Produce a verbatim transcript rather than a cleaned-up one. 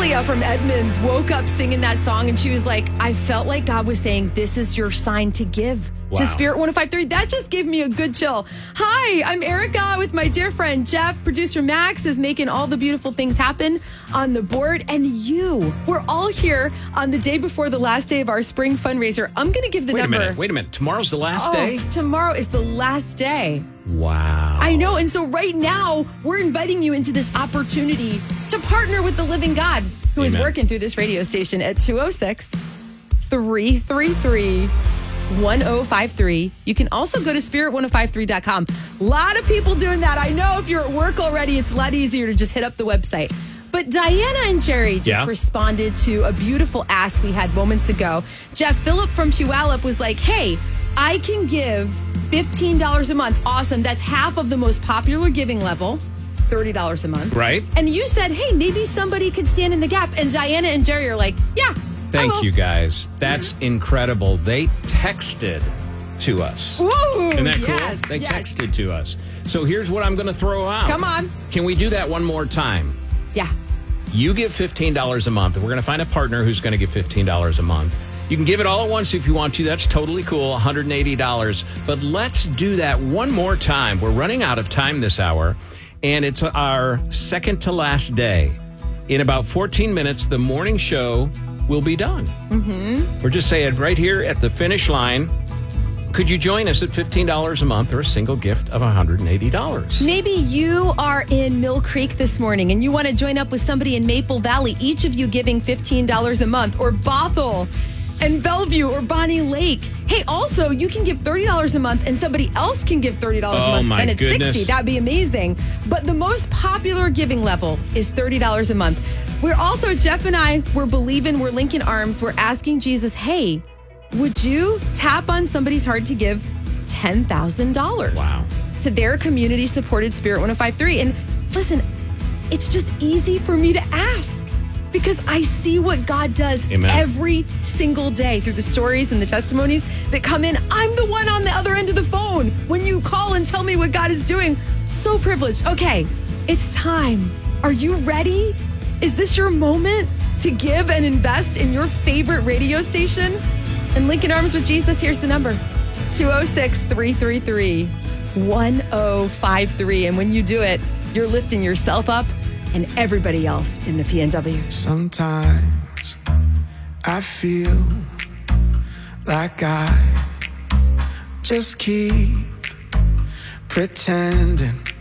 Julia from Edmonds woke up singing that song, and she was like, I felt like God was saying, this is your sign to give. Wow. To Spirit one oh five point three. That just gave me a good chill. Hi, I'm Erica with my dear friend Jeff. Producer Max is making all the beautiful things happen on the board. And you, we're all here on the day before the last day of our spring fundraiser. I'm going to give the wait number. Wait a minute. Wait a minute. Tomorrow's the last oh, day? Tomorrow is the last day. Wow. I know. And so right now, we're inviting you into this opportunity to partner with the living God who Amen. Is working through this radio station at two oh six, three three three, one oh five three. You can also go to spirit one oh five three dot com. A lot of people doing that. I know if you're at work already, it's a lot easier to just hit up the website. But Diana and Jerry just yeah. responded to a beautiful ask we had moments ago. Jeff Phillip from Puyallup was like, hey, I can give fifteen dollars a month. Awesome. That's half of the most popular giving level, thirty dollars a month. Right. And you said, hey, maybe somebody could stand in the gap. And Diana and Jerry are like, yeah. Thank you, guys. That's incredible. They texted to us. Ooh, Isn't that cool? Yes, they yes. texted to us. So here's what I'm going to throw out. Come on. Can we do that one more time? Yeah. You give fifteen dollars a month, and we're going to find a partner who's going to give fifteen dollars a month. You can give it all at once if you want to. That's totally cool, one hundred eighty dollars. But let's do that one more time. We're running out of time this hour, and it's our second to last day. In about fourteen minutes, the morning show will be done. Mm-hmm. We're just saying right here at the finish line, could you join us at fifteen dollars a month or a single gift of one hundred eighty dollars? Maybe you are in Mill Creek this morning and you want to join up with somebody in Maple Valley, each of you giving fifteen dollars a month, or Bothell and Bellevue or Bonnie Lake. Hey, also, you can give thirty dollars a month and somebody else can give thirty dollars oh, a month. My and it's goodness. sixty dollars. That'd be amazing. But the most popular giving level is thirty dollars a month. We're also, Jeff and I, we're believing, we're linking arms. We're asking Jesus, hey, would you tap on somebody's heart to give ten thousand dollars wow. to their community-supported Spirit one oh five point three? And listen, it's just easy for me to ask because I see what God does Amen. Every single day through the stories and the testimonies that come in. I'm the one on the other end of the phone when you call and tell me what God is doing. So privileged. Okay, it's time. Are you ready? Is this your moment to give and invest in your favorite radio station? And linking arms with Jesus, here's the number, two oh six, three three three, one oh five three. And when you do it, you're lifting yourself up and everybody else in the P N W. Sometimes I feel like I just keep pretending